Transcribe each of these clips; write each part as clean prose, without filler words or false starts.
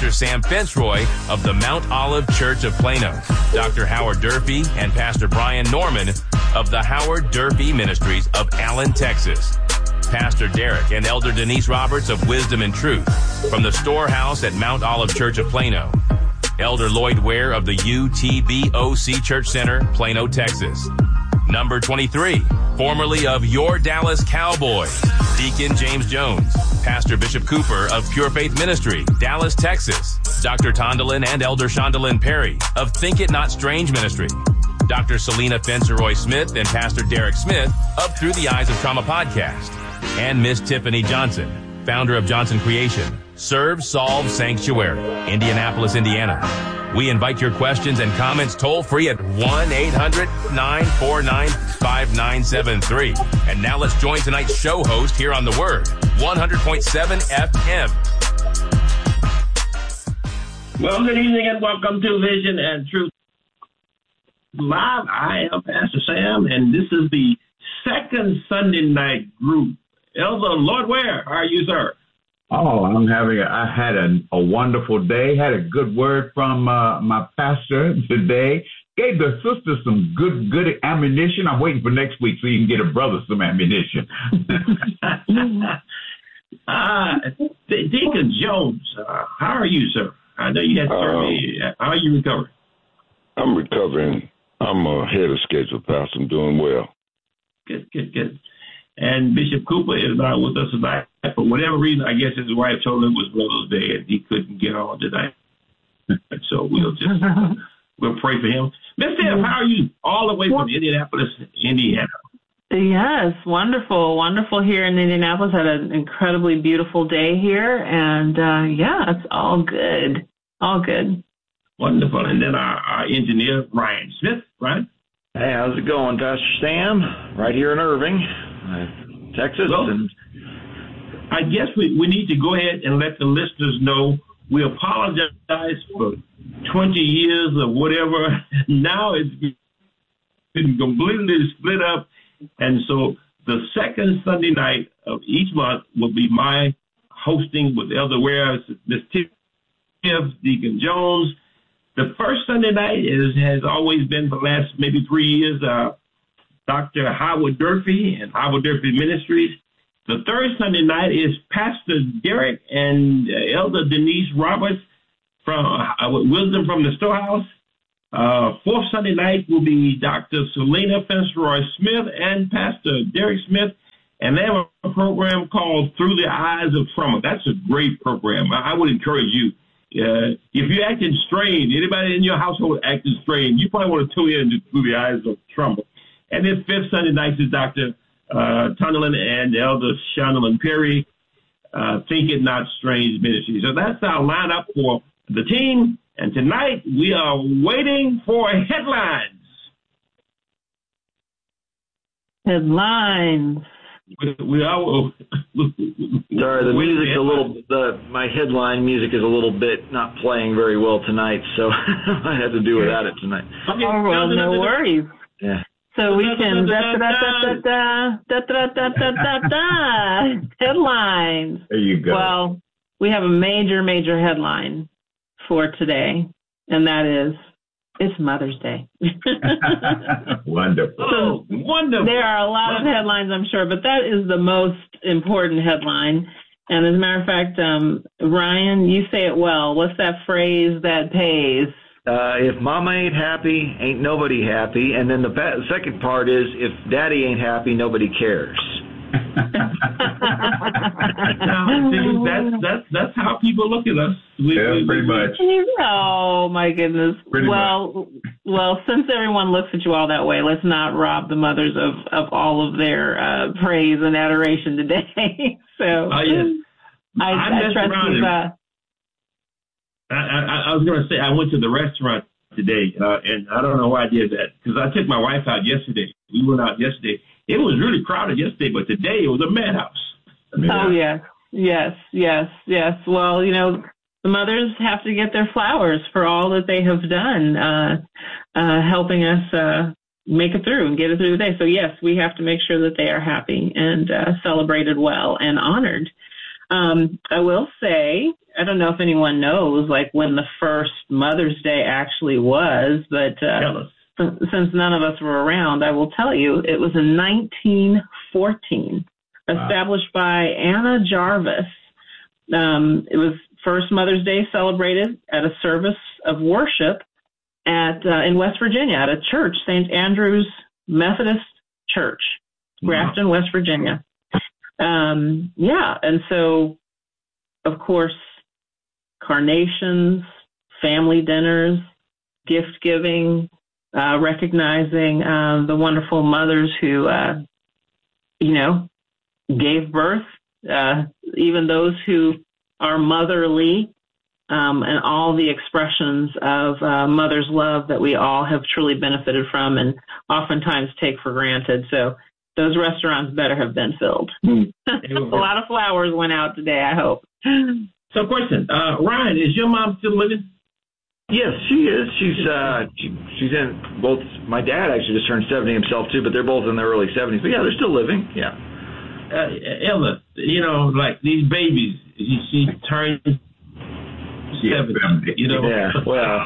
Dr. Sam Fitzroy of the Mount Olive Church of Plano, Dr. Howard Durfee, and Pastor Brian Norman of the Howard Durfee Ministries of Allen, Texas. Pastor Derek and Elder Denise Roberts of Wisdom and Truth from the Storehouse at Mount Olive Church of Plano. Elder Lloyd Ware of the UTBOC Church Center, Plano, Texas. Number 23, formerly of Your Dallas Cowboys, Deacon James Jones. Pastor Bishop Cooper of Pure Faith Ministry, Dallas, Texas. Dr. Tondalyn and Elder Shondalyn Perry of Think It Not Strange Ministry. Dr. Selena Fenceroy Smith and Pastor Derek Smith of Through the Eyes of Trauma podcast. And Miss Tiffany Johnson, founder of Johnson Creation, Serve Solve Sanctuary, Indianapolis, Indiana. We invite your questions and comments toll-free at 1-800-949-5973. And now let's join tonight's show host here on The Word, 100.7 FM. Well, good evening and welcome to Vision and Truth Live. I am Pastor Sam, and this is the second Sunday night group. Elder Lloyd Ware, how are you, sir? Oh, I had a wonderful day. Had a good word from my pastor today. Gave the sister some good ammunition. I'm waiting for next week so you can get a brother some ammunition. Deacon Jones, how are you, sir? I know you had surgery. How are you recovering? I'm recovering. I'm ahead of schedule, Pastor. I'm doing well. Good. And Bishop Cooper is not with us tonight. For whatever reason, I guess his wife told him it was Mother's Day and he couldn't get on tonight. So we'll pray for him. Miss Tiff, how are you? All the way from Indianapolis, Indiana. Yes, wonderful here in Indianapolis. Had an incredibly beautiful day here, and it's all good. Wonderful. And then our engineer, Ryan Smith. Ryan? Hey, how's it going, Pastor Sam? Right here in Irving, Texas. Well, I guess we need to go ahead and let the listeners know we apologize for 20 years or whatever. Now it's been completely split up. And so the second Sunday night of each month will be my hosting with Elder Ware, Miss Tiff, Deacon Jones. The first Sunday night has always been for the last maybe 3 years, Dr. Howard Durfee and Howard Durfee Ministries. The third Sunday night is Pastor Derek and Elder Denise Roberts from Wisdom from the Storehouse. Fourth Sunday night will be Dr. Selena Fenceroy Smith and Pastor Derek Smith, and they have a program called Through the Eyes of Trauma. That's a great program. I would encourage you. If you're acting strange, anybody in your household acting strange, you probably want to tune in Through the Eyes of Trauma. And then fifth Sunday night is Dr. Tondalyn and Elder Shondalyn Perry, Think It Not Strange Ministry. So that's our lineup for the team. And tonight we are waiting for headlines. Headlines. We are. Sorry, the music's a little. My headline music is a little bit not playing very well tonight, so I had to do without it tonight. Okay. Oh, well, no worries. Yeah. So we can headlines. There you go. Well, we have a major headline for today, and that is it's Mother's Day. Wonderful. So wonderful. There are a lot of headlines, I'm sure, but that is the most important headline. And as a matter of fact, Ryan, you say it well. What's that phrase that pays? If mama ain't happy, ain't nobody happy. And then the second part is, if daddy ain't happy, nobody cares. Now, that's how people look at us. Pretty much. Oh, my goodness. Pretty much. Well, since everyone looks at you all that way, let's not rob the mothers of all of their praise and adoration today. So yes. I trust you. I was going to say, I went to the restaurant today, and I don't know why I did that, because I took my wife out yesterday. We went out yesterday. It was really crowded yesterday, but today it was a madhouse. Oh, yes. Well, the mothers have to get their flowers for all that they have done, helping us make it through and get it through the day. So, yes, we have to make sure that they are happy and celebrated well and honored. I will say, I don't know if anyone knows, like, when the first Mother's Day actually was, but since none of us were around, I will tell you, it was in 1914, established by Anna Jarvis. It was first Mother's Day celebrated at a service of worship in West Virginia at a church, St. Andrew's Methodist Church, Grafton, West Virginia. And so, of course, carnations, family dinners, gift giving, recognizing the wonderful mothers who, gave birth, even those who are motherly, and all the expressions of mother's love that we all have truly benefited from and oftentimes take for granted. So those restaurants better have been filled. A lot of flowers went out today, I hope. So question, Ryan, is your mom still living? Yes, she is. She's in both. My dad actually just turned 70 himself too, but they're both in their early 70s. But yeah, they're still living. Yeah. Ella, like these babies, she turned 70. Yeah. Well,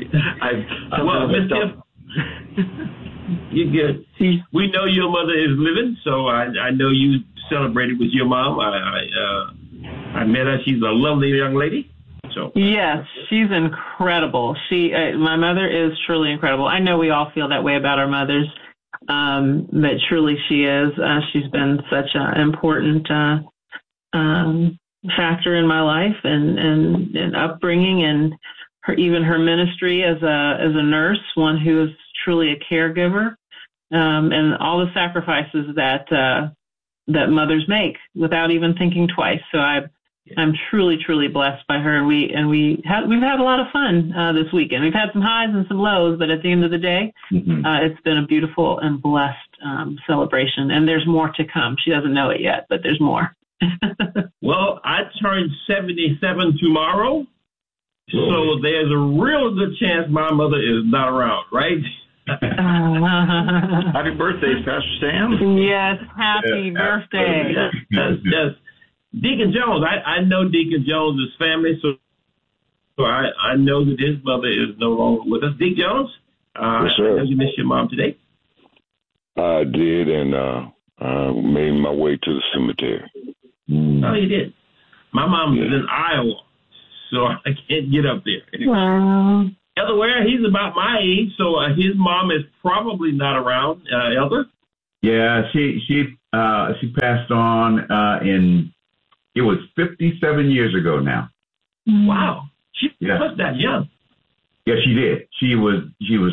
you're good. We know your mother is living, so I know you celebrated with your mom. I met her. She's a lovely young lady. So yes, she's incredible. My mother is truly incredible. I know we all feel that way about our mothers, but truly she is. She's been such an important factor in my life and upbringing, and even her ministry as a nurse, one who is truly a caregiver, and all the sacrifices that mothers make without even thinking twice. So I'm truly, truly blessed by her, and we've had a lot of fun this weekend. We've had some highs and some lows, but at the end of the day, it's been a beautiful and blessed celebration, and there's more to come. She doesn't know it yet, but there's more. Well, I turn 77 tomorrow, so there's a real good chance my mother is not around, right? Happy birthday, Pastor Sam. Yes, happy birthday. Yes. Deacon Jones, I know Deacon Jones' family, so I know that his mother is no longer with us. Deacon Jones, yes, sir. I know you missed your mom today. I did, and I made my way to the cemetery. Oh, you did? My mom is in Iowa, so I can't get up there. Wow. Elder, he's about my age, so his mom is probably not around. Elder? Yeah, she passed on it was 57 years ago now. Wow, she was that young. Yeah, she did. She was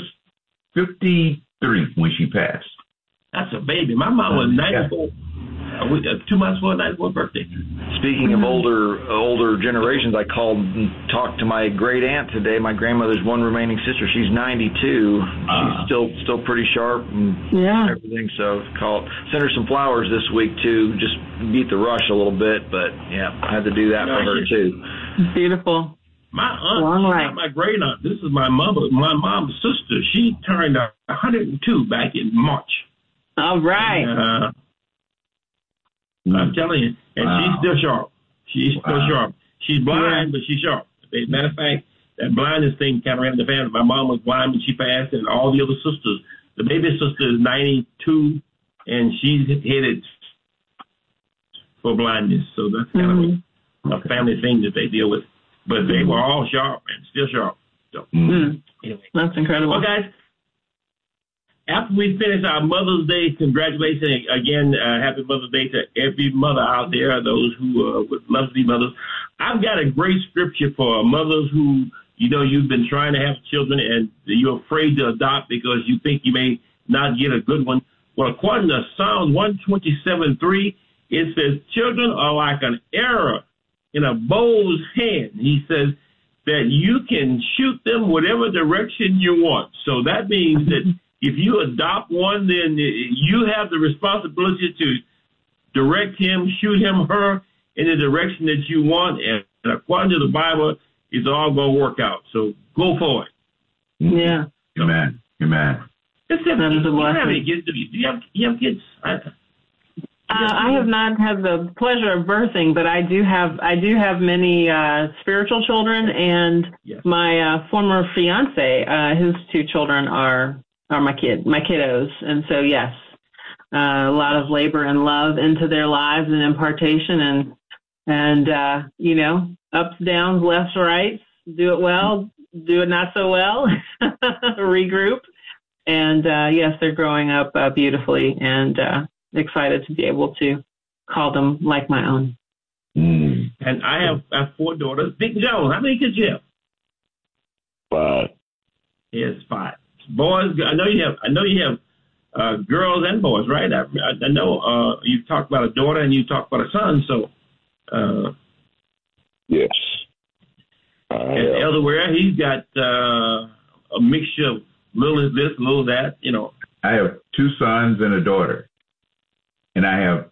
53 when she passed. That's a baby. My mom was 94. 2 months before her 94th birthday. Speaking of older generations, I called and talked to my great aunt today, my grandmother's one remaining sister. She's 92. She's still pretty sharp and everything. So sent her some flowers this week too. Just beat the rush a little bit, but yeah, I had to do that for her too. Beautiful. My aunt, not my great aunt. This is my mom's sister. She turned 102 back in March. All right. I'm telling you, and she's still sharp. She's still sharp. She's blind, but she's sharp. As a matter of fact, that blindness thing kind of ran in the family. My mom was blind when she passed, and all the other sisters. The baby sister is 92, and she's headed for blindness. So that's kind of a family thing that they deal with. But they were all sharp and still sharp. So anyway, that's incredible. Well, guys, after we finish our Mother's Day, congratulations again. Happy Mother's Day to every mother out there, those who would love to be mothers. I've got a great scripture for mothers who, you've been trying to have children and you're afraid to adopt because you think you may not get a good one. Well, according to Psalms 127:3, it says, children are like an arrow in a bow's hand. He says that you can shoot them whatever direction you want. So that means that if you adopt one, then you have the responsibility to direct him, shoot him, her in the direction that you want. And according to the Bible, it's all going to work out. So go for it. Yeah. Amen. That is a blessing. Do you have kids? I have not had the pleasure of birthing, but I do have many spiritual children, and my former fiance, his 2 children are my kiddos, and so yes, a lot of labor and love into their lives and impartation, and ups, downs, lefts, rights, do it well, do it not so well, regroup, and yes, they're growing up beautifully, and excited to be able to call them like my own. And I have 4 daughters. Dick Jones, how many kids you have? 5. Yes, 5. Boys, I know you have girls and boys, right? I know you talked about a daughter and you talked about a son, so. Yes. And elsewhere, he's got a mixture of little as this, little that, I have 2 sons and a daughter. And I have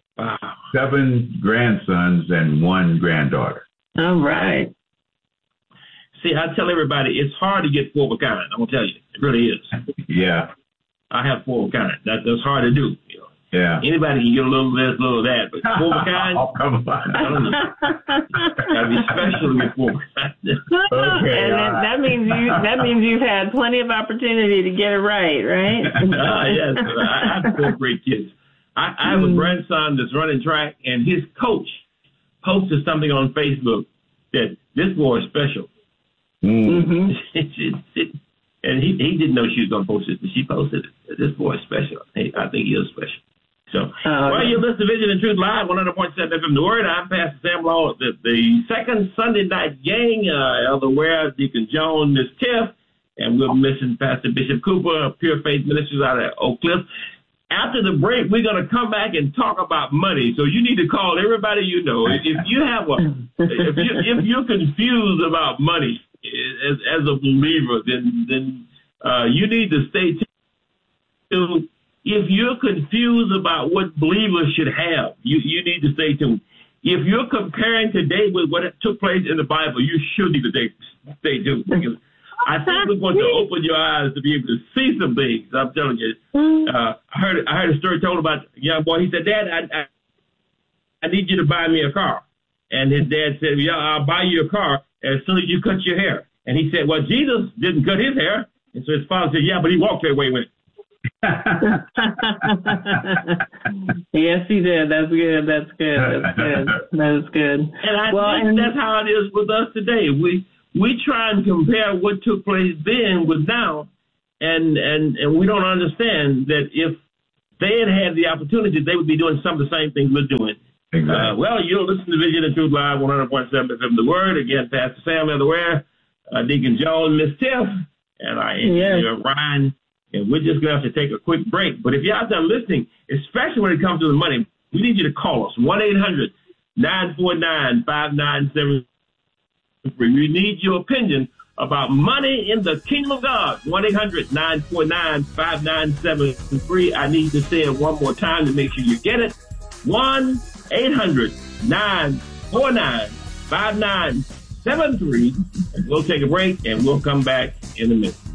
7 grandsons and 1 granddaughter. All right. See, I tell everybody it's hard to get 4 of a kind. I'm gonna tell you, it really is. Yeah. I have 4 of a kind. That's hard to do. Yeah. Anybody can get a little this, a little that, but 4 of a kind. Oh, come on. I don't know. Gotta be special to get 4 of a kind. Okay. And that means you've had plenty of opportunity to get it right? Yes. I have 4 great kids. I have a grandson that's running track, and his coach posted something on Facebook that this boy is special. Mm-hmm. And he didn't know she was going to post it, but she posted it. This boy is special. I think he is special. So, you listen to Vision and Truth Live, 100.7 FM The Word. I'm Pastor Sam Law, the second Sunday night gang, Elder Ware, Deacon Jones, Miss Tiff, and we're missing Pastor Bishop Cooper, Pure Faith Ministries out of Oak Cliff. After the break, we're going to come back and talk about money. So you need to call everybody you know. If you have if you're confused about money as a believer, then you need to stay tuned. If you're confused about what believers should have, you need to stay tuned. If you're comparing today with what took place in the Bible, you should need to stay tuned. Because I think we're going to open your eyes to be able to see some things. I'm telling you. I heard a story told about a young boy. He said, "Dad, I need you to buy me a car." And his dad said, "Yeah, I'll buy you a car as soon as you cut your hair." And he said, "Well, Jesus didn't cut his hair." And so his father said, "Yeah, but he walked that way with it." Yes, he did. That's good. That is good. And I think that's how it is with us today. We try and compare what took place then with now, and we don't understand that if they had the opportunity, they would be doing some of the same things we're doing. Exactly. You'll listen to Vision and Truth Live, 100.7 FM The Word. Again, Pastor Sam Elderware, Deacon Jones, Miss Tiff, and I am Ryan. And we're just going to have to take a quick break. But if you're out there listening, especially when it comes to the money, we need you to call us, 1-800-949-5973. We need your opinion about money in the kingdom of God. 1-800-949-5973. I need to say it one more time to make sure you get it. 1-800-949-5973. And we'll take a break, and we'll come back in a minute.